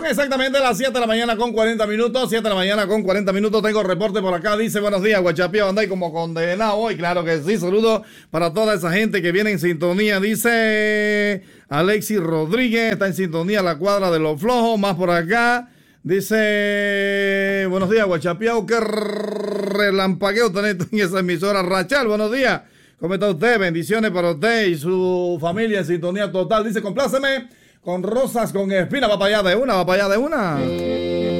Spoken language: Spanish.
Son exactamente las 7 de la mañana con 40 minutos. 7 de la mañana con 40 minutos. Tengo reporte por acá. Dice, buenos días, Guachapío. Andáis como condenado hoy. Claro que sí. Saludos para toda esa gente que viene en sintonía. Dice Alexis Rodríguez. Está en sintonía la cuadra de los flojos. Más por acá. Dice, buenos días, Guachapío. Qué relampagueo tenés en esa emisora. Rachel, buenos días. ¿Cómo está usted? Bendiciones para usted y su familia en sintonía total. Dice, compláceme con rosas con espina. Va para allá de una, va para allá de una.